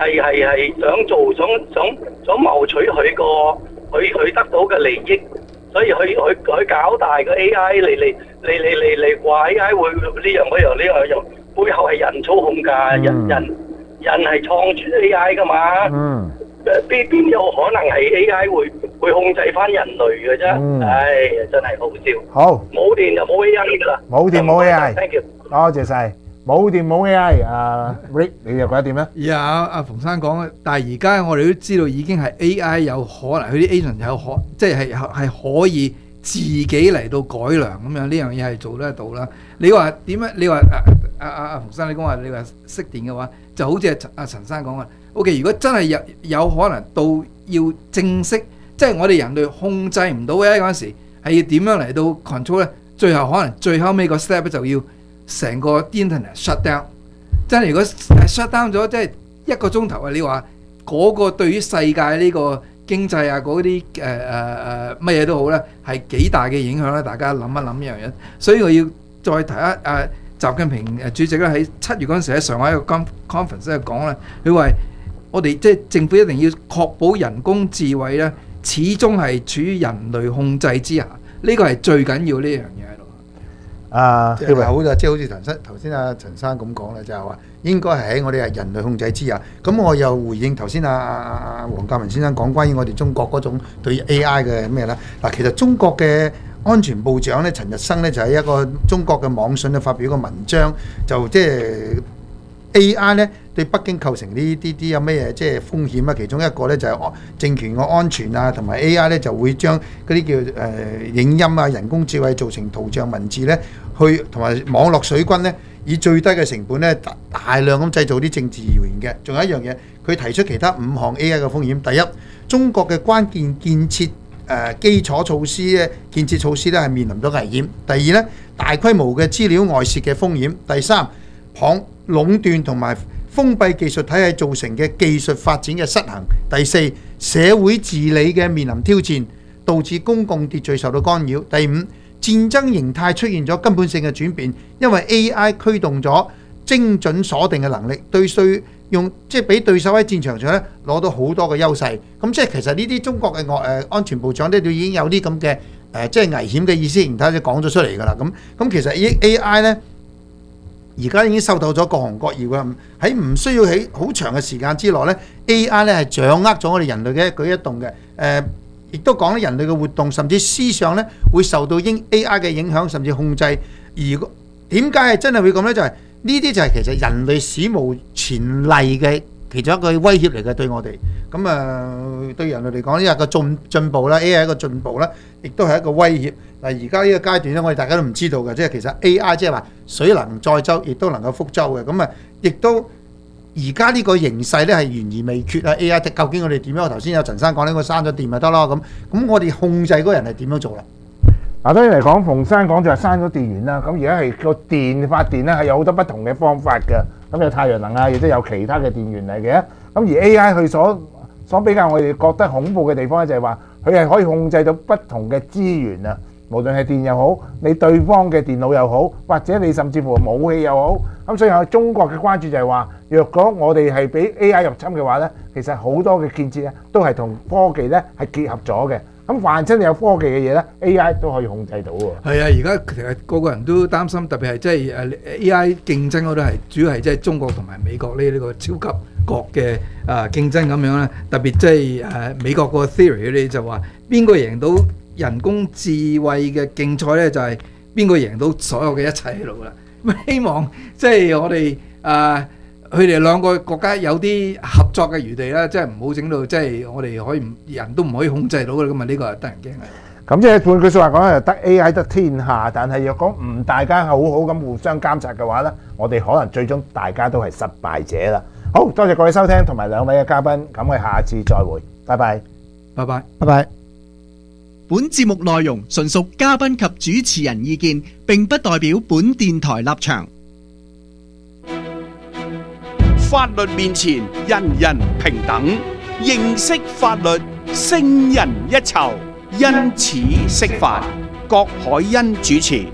想謀取佢得到嘅利益。所以佢搞大個 AI 嚟話 AI 會呢樣嗰樣，背後係人操控㗎，人係創出 AI 㗎嘛。邊有可能係 AI 會控制翻人類嘅啫？唉，真係好笑。 好， 冇電就冇 AI 㗎啦。 冇電冇 AI。 Thank you。 多謝晒。冇電冇 AI。Rick， 你又覺得點咧？ 有阿馮生講，但係而家我哋都知道已經係 AI 有可能，佢啲 agent 即係可以自己嚟到改良咁樣，呢樣嘢係做得到啦。你話點樣？你話阿馮生，你講話你話熄電嘅話，就好似阿陳生講嘅。OK， 如果真係有可能到要正式，即係我哋人類控制唔到 AI 嗰陣時，係要點樣嚟到 control 咧？最後可能最後尾個 step 就要成個 internet shut down。真係如果 shut down 咗，即係1個鐘頭啊！你話嗰個對於世界呢個經濟啊嗰啲乜嘢都好咧，係幾大嘅影響咧？大家諗一諗呢樣嘢。所以我要再提習近平主席咧喺7月嗰陣時喺上海一個 conference 咧講咧，佢話我哋即係政府一定要確保人工智慧咧，始終係處於人類控制之下，呢個係最緊要呢樣嘢喺度。 即係好就即係好似頭先阿陳生咁講啦，就係話應該係喺我哋係人類控制之下。咁我又回應頭先阿黃教文先生講關於我哋中國嗰種對 AI 嘅咩啦。嗱，其實中國嘅安全部長咧陳日生咧就喺一個中國嘅網信咧發表一個文章，就即係 AI 咧對北京構成呢啲有咩嘢即係風險啊？其中一個咧就係政權嘅安全啊，同埋 AI 咧就會將嗰啲叫影音啊、人工智慧做成圖像文字咧，去同埋網絡水軍咧，以最低嘅成本咧大量咁製造啲政治謠言嘅。仲有一樣嘢，佢提出其他5項 AI 嘅風險。第一，中國嘅關鍵建設基礎措施咧，建設措施咧係面臨到危險。第二咧，大規模嘅資料外泄嘅風險。第三，壟斷同埋封閉技術體系造成嘅技術發展嘅失衡。第四，社會治理嘅面臨挑戰，導致公共秩序受到干擾。第五，戰爭形態出現咗根本性嘅轉變，因為 AI 驅動咗精準鎖定嘅能力，即係俾對手喺戰場上咧攞到好多嘅優勢。咁即係其實呢啲中國嘅安全部長咧，都已經有啲咁嘅即係危險嘅意思形態就講咗出嚟㗎啦。咁其實 AI 咧而家已經受到咗各行各業㗎，喺唔需要喺好長嘅時間之內咧 ，AI 咧係掌握咗我哋人類嘅一舉一動嘅。 亦都講咧人類嘅活動甚至思想咧會受到AI 嘅影響甚至控制。而點解係真係會咁呢？就係呢啲就係其實人類史無前例嘅其中一個威脅嚟嘅對我哋。咁對人類嚟講呢係個進步啦 ，AI 係一個進步啦，亦都係一個威脅。嗱而家呢個階段咧，我哋大家都唔知道嘅，即係其實 AI 即係話水能載舟，亦都能夠覆舟嘅。咁亦都而家呢個形勢咧係懸而未決啊 ！AI 究竟我哋點樣？頭先有陳生講呢個閂咗電咪得咯咁我哋控制嗰個人係點樣做啦？ 嗱，當然嚟講，馮生講就係閂咗電源啦。咁而家係個電發電咧係有好多不同嘅方法嘅。咁有太陽能啊，亦都有其他嘅電源嚟嘅。咁而 AI 佢所比較我哋覺得恐怖嘅地方咧，就係話佢係可以控制到不同嘅資源啊。無論係電又好，你對方嘅電腦又好，或者你甚至乎武器又好。咁所以喺中國嘅關注就係話，若果我哋係俾 AI 入侵嘅話咧，其實好多嘅建設咧都係同科技咧係結合咗嘅。咁凡親你有科技嘅嘢咧 ，AI 都可以控制到喎。 係啊，而家其實個個人都擔心，特別係即係AI 競爭嗰度係主要係即係中國同埋美國呢個超級國嘅競爭咁樣咧。特別即係美國個 theory 咧就話邊個贏到人工智慧嘅競賽咧，就係邊個贏到所有嘅一切喺度啦。咁希望即係我哋佢哋兩個國家有啲合作嘅餘地啦，即係唔好整到即係我哋可以人都唔可以控制到嘅咁啊！呢個係得人驚嘅。 咁即係換句説話講咧，得 AI 得天下，但係若果唔大家好好咁互相監察嘅話咧，我哋可能最終大家都係失敗者啦。好多謝各位收聽同埋兩位嘅嘉賓，咁我哋下次再會，拜拜， 拜拜， 拜拜。 本節目內容純屬嘉賓及主持人意見，並不代表本電台立場。 法律面前，人人平等。認識法律，勝人一籌。因此釋法。郭海欣主持。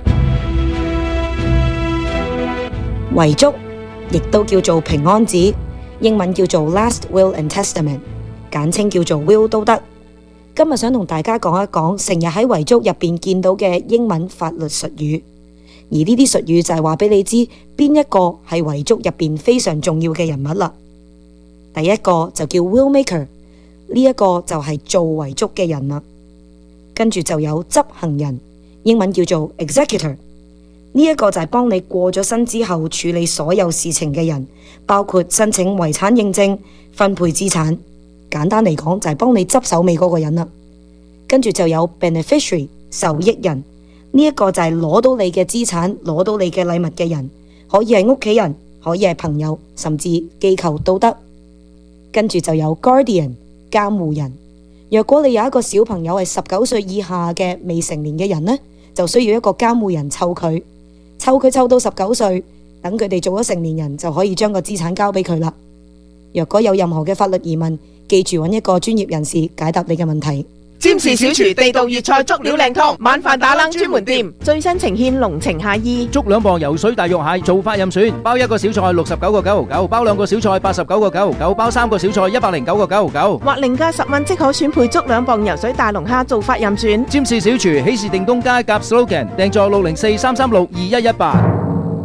遺囑亦都叫做平安紙，英文叫做 Last Will and Testament， 簡稱叫做 Will 都得。今日想同大家講一講成日喺遺囑入邊見到嘅英文法律術語。而呢啲術語就係話俾你知邊一個係遺囑入邊非常重要嘅人物啦。第一個就叫 Will Maker， 呢一個就係做遺囑嘅人啦。跟住就有執行人，英文叫做 Executor， 呢一個就係幫你過咗身之後處理所有事情嘅人，包括申請遺產認證、分配資產。簡單嚟講就係幫你執手尾嗰個人啦。跟住就有 Beneficiary， 受益人。呢一個就係攞到你嘅資產、攞到你嘅禮物嘅人，可以係屋企人，可以係朋友，甚至機構都得。跟住就有 Guardian， 監護人。若果你有一個小朋友係19歲以下嘅未成年嘅人呢，就需要一個監護人湊佢湊到19歲，等佢哋做咗成年人就可以將個資產交俾佢啦。若果有任何嘅法律疑問，記住揾一個專業人士解答你嘅問題。 占士小廚地道粵菜足料靚湯，晚飯打冷專門店，最新呈現龍情蟹衣， 足2磅游水大肉蟹，做法任選，包一個小菜69.99，包兩個小菜89.99，包三個小菜109.99， 或另加10蚊即可選配足2磅游水大龍蝦，做法任選。 占士小廚喜事定東街夾 slogan， 訂座604-336-2118。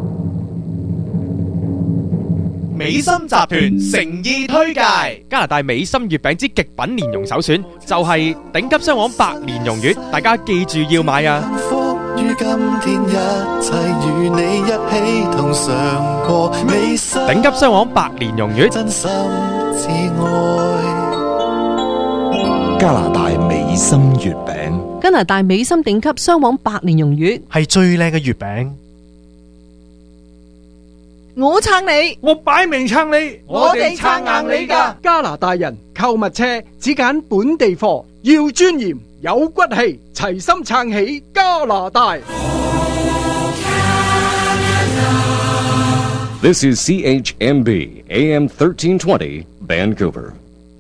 美心集團誠意推介加拿大美心月餅之極品蓮蓉首選，就係頂級雙黃白蓮蓉月，大家記住要買啊！ 幸福於今天，一切與你一起同嘗過美心。 頂級雙黃白蓮蓉月， 真心至愛。 加拿大美心月餅， 加拿大美心頂級雙黃白蓮蓉月係最靚嘅月餅。 我撐你， 我擺明撐你， 我哋撐硬你㗎。 加拿大人購物車只揀本地貨，要尊嚴有骨氣，齊心撐起加拿大。 This is CHMB AM 1320 Vancouver。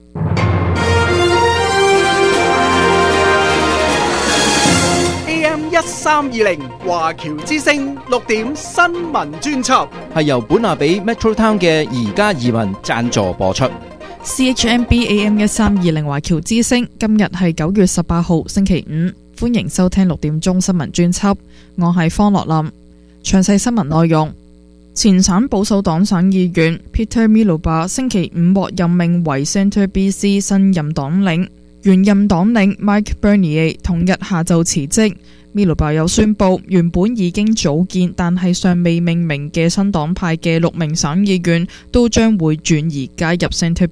AM1320華僑之聲6點新聞專輯， 係由本亞比 Metro Town 嘅宜家移民贊助播出。 CHMB AM1320華僑之聲，今日係9月18號星期五，歡迎收聽6點鐘新聞專輯。我係方樂林。詳細新聞內容：前省保守黨省議員 Peter Miluba 星期五獲任命為 Centre BC 新任黨領。 原任黨領 Mike Bernier 同日下晝辭職。Miloba 又宣布，原本已經組建但係尚未命名嘅新黨派嘅6名省議員都將會轉移加入 Centre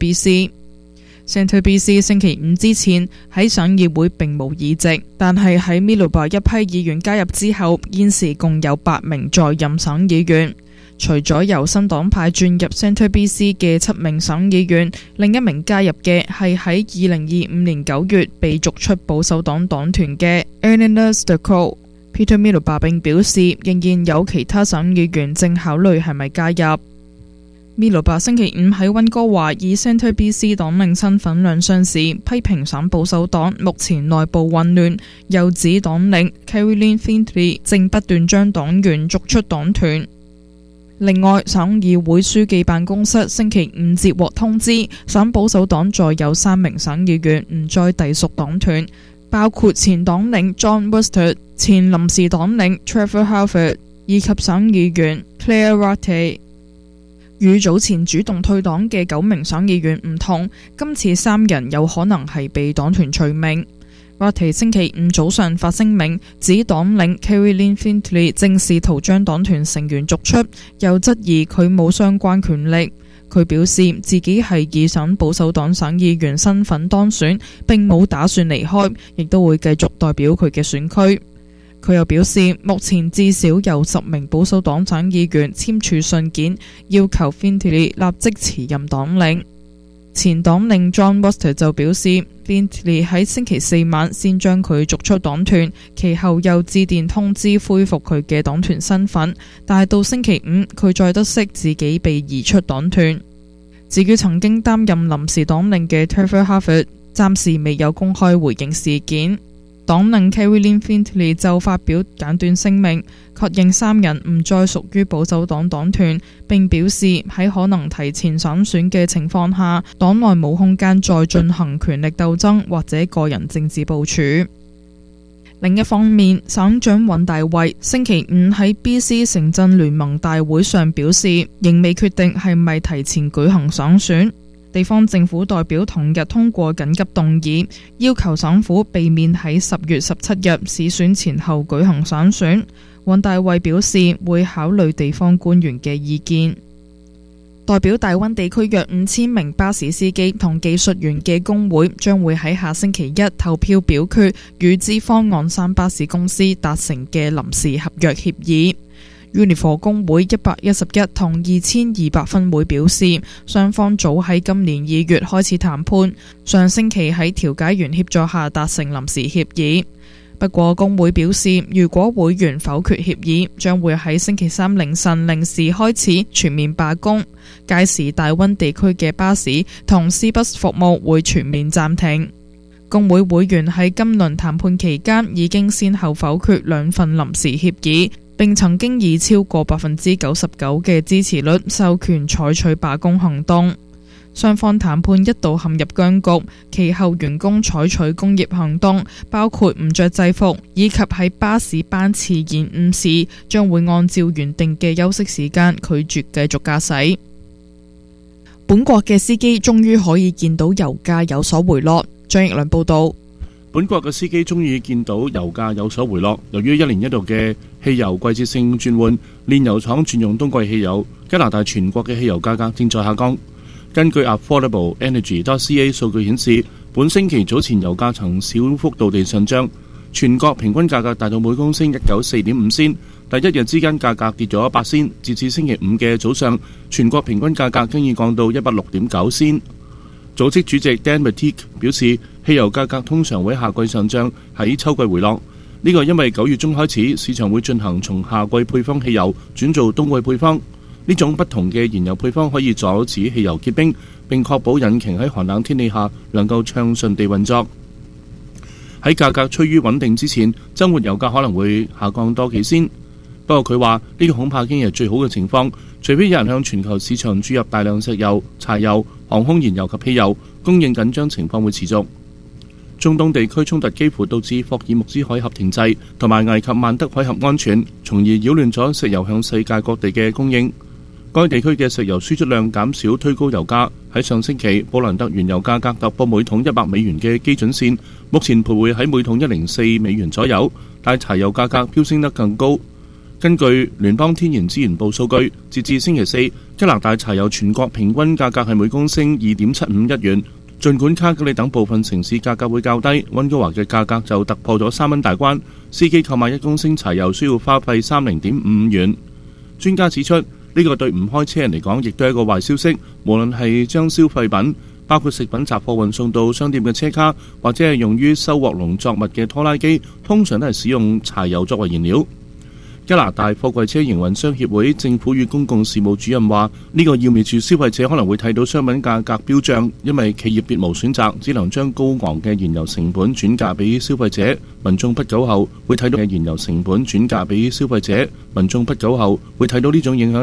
BC。Centre BC 星期五之前喺省議會並無議席，但係喺 Miloba 一批議員加入之後，現時共有8名在任省議員。除咗由新黨派轉入 Centre BC 嘅7名省議員，另一名加入嘅係喺2025年9月被逐出保守黨黨團嘅 Ernest Decaux。Peter Miloba 並表示，仍然有其他省議員正考慮係咪加入。Miloba 星期五喺溫哥華以 Centre BC 黨領身份亮相時，批評省保守黨目前內部混亂，又指黨領 Caroline Findlay 正不斷將黨員逐出黨團。另外，省議會書記辦公室星期五接獲通知，省保守黨再有3名省議員唔再隸屬黨團，包括前黨領 John Western、前臨時黨領 Trevor Halford 以及省議員 Claire Rattay。與早前主動退黨嘅9名省議員唔同，今次3人有可能係被黨團除名。Rattay 星期五早上發聲明，指黨領 Caroline Findlay 正試圖將黨團成員逐出，又質疑佢冇相關權力。佢表示自己係以省保守黨省議員身份當選，並冇打算離開，亦都會繼續代表佢嘅選區。佢又表示，目前至少有10名保守黨省議員簽署信件，要求 Findlay 立即辭任黨領。前黨領 John Western 就表示，Findlay 喺星期4晚先將佢逐出黨團，其後又致電通知恢復佢嘅黨團身份，但係到星期五佢再得悉自己被移出黨團。至於曾經擔任臨時黨領嘅 Trevor Halford， 暫時未有公開回應事件。黨領 Caroline Findlay 就發表簡短聲明，確認3人唔再屬於保守黨黨團，並表示喺可能提前省選嘅情況下，黨內冇空間再進行權力鬥爭或者個人政治部署。另一方面，省長尹大衛星期五喺 BC 城鎮聯盟大會上表示，仍未決定係咪提前舉行省選。地方政府代表同日通過緊急動議，要求省府避免喺10月17日市選前後舉行省選。尹大衛表示會考慮地方官員嘅意見。代表大溫地區約5000名巴士司機同技術員嘅工會將會喺下星期一投票表決與資方岸山巴士公司達成嘅臨時合約協議。Unifor 工會111同2200分會表示，雙方早喺今年2月開始談判，上星期喺調解員協助下達成臨時協議。不過工會表示，如果會員否決協議，將會喺星期3凌晨0時開始全面罷工，屆時大溫地區嘅巴士同 C-Bus 服務會全面暫停。工會會員喺今輪談判期間已經先後否決2份臨時協議，並曾經以超過99%嘅支持率授權採取罷工行動。雙方談判一度陷入僵局，其後員工採取工業行動，包括唔着制服，以及喺巴士班次延誤時，將會按照原定嘅休息時間拒絕繼續駕駛。本國嘅司機終於可以見到油價有所回落。張奕良報道。 本國嘅司機終於見到油價有所回落，由於1年1度嘅汽油季節性轉換，煉油廠轉用冬季汽油，加拿大全國嘅汽油價格正在下降。根據 Affordable Energy.ca 數據顯示，本星期早前油價曾小幅度地上漲，全國平均價格達到每公升194.5仙，但一日之間價格跌咗8仙，截至星期五嘅早上，全國平均價格經已降到106.9仙。組織主席 Dan Matic 表示，汽油價格通常會夏季上漲，喺秋季回落。呢個因為9月中開始，市場會進行從夏季配方汽油轉做冬季配方。呢種不同嘅燃油配方可以阻止汽油結冰，並確保引擎喺寒冷天氣下能夠暢順地運作。喺價格趨於穩定之前，週末油價可能會下降多幾仙。不過佢話呢個恐怕已經係最好嘅情況，除非有人向全球市場注入大量石油、柴油、航空燃油及汽油，供應緊張情況會持續。中東地區衝突幾乎導致霍爾木茲海峽停滯，同埋危及曼德海峽安全，從而擾亂咗石油向世界各地嘅供應。 該地區嘅石油輸出量減少，推高油價。喺上星期，布蘭特原油價格突破每桶$100嘅基準線，目前徘徊喺每桶$104左右，但柴油價格飆升得更高。根據聯邦天然資源部數據，截至星期四，加拿大柴油全國平均價格係每公升$2.75。儘管卡格里等部分城市價格會較低，溫哥華嘅價格就突破咗$3大關。司機購買1公升柴油需要花費$30.55。專家指出，呢個對唔開車人嚟講，亦都係一個壞消息。無論係將消費品，包括食品雜貨運送到商店嘅車卡，或者係用於收穫農作物嘅拖拉機，通常都係使用柴油作為燃料。加拿大貨櫃車營運商協會政府與公共事務主任話：呢個意味住消費者可能會睇到商品價格飆漲，因為企業別無選擇，只能將高昂嘅燃油成本轉嫁俾消費者。民眾不久後會睇到嘅燃油成本轉嫁俾消費者。民眾不久後會睇到呢種影響